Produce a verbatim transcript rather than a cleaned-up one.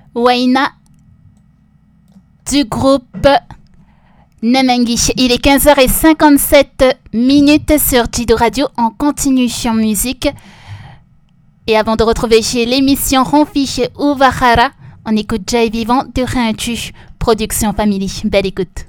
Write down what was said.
Waina du groupe Namengi. Il est quinze heures cinquante-sept minutes sur Jido Radio en continu sur musique. Et avant de retrouver chez l'émission Ronfi Uvahara, on écoute Jai Vivant de Rintu, production Family. Belle écoute.